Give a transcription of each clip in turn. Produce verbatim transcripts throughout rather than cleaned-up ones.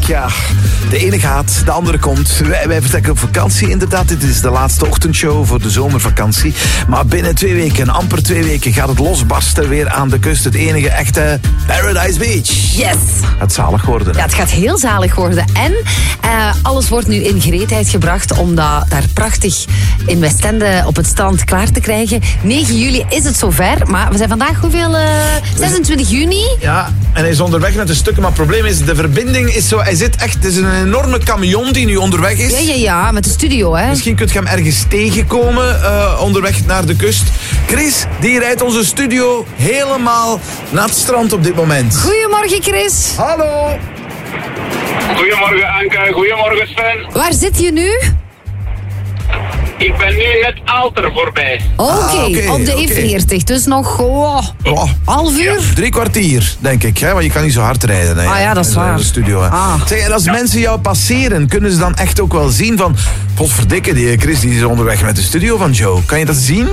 Kijk, ja, de ene gaat, de andere komt. Wij, wij vertrekken op vakantie, inderdaad. Dit is de laatste ochtendshow voor de zomervakantie. Maar binnen twee weken, amper twee weken, gaat het losbarsten weer aan de kust. Het enige echte Paradise Beach. Yes. Het zalig worden. Ja, het gaat heel zalig worden. En uh, alles wordt nu in gereedheid gebracht om dat daar prachtig in Westende op het strand klaar te krijgen. negen juli is het zover, maar we zijn vandaag hoeveel? Uh, zesentwintig juni? Ja, en hij is onderweg met de stukken, maar het probleem is, de verbinding is zo, hij zit echt, het is een enorme camion die nu onderweg is. Ja, ja, ja, met de studio, hè. Misschien kunt je hem ergens tegenkomen uh, onderweg naar de kust. Chris, die rijdt onze studio helemaal naar het strand op dit moment. Goedemorgen, Chris. Hallo. Goedemorgen Anke, goedemorgen Sven. Waar zit je nu? Ik ben nu net Aalter voorbij. Oké, Ah, okay, op de okay. E veertig. Dus nog oh, Oh, half uur? drie kwartier, denk ik. Hè? Want je kan niet zo hard rijden. Hè? Ah ja, dat is in de- waar. in de studio. Hè? Ah. Zeg, en als mensen jou passeren, kunnen ze dan echt ook wel zien van... Potverdikke, die Chris die is onderweg met de studio van Joe. Kan je dat zien?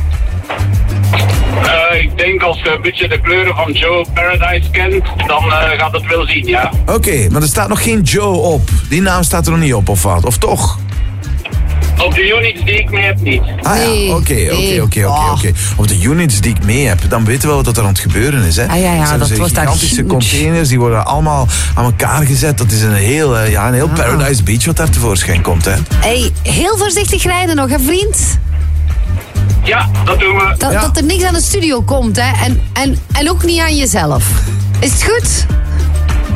Uh, ik denk als je een beetje de kleuren van Joe Paradise kent, dan uh, gaat het wel zien, ja. Oké, okay, maar er staat nog geen Joe op. Die naam staat er nog niet op, of wat? Of toch? Op de units die ik mee heb niet. Ah ja, Nee, oké, oké, nee. oké, oké, Oh. oké. Op de units die ik mee heb, dan weten we wel wat er aan het gebeuren is. Hè. Ah ja, ja, Er zijn dat dus wordt daar gigantische huge. containers, die worden allemaal aan elkaar gezet. Dat is een heel, uh, ja, een heel Paradise Beach wat daar tevoorschijn komt. Hè. Hey, heel voorzichtig rijden nog, hè, vriend? Ja, dat doen we. Dat, Ja. dat er niks aan de studio komt, hè. En, en, en ook niet aan jezelf. Is het goed?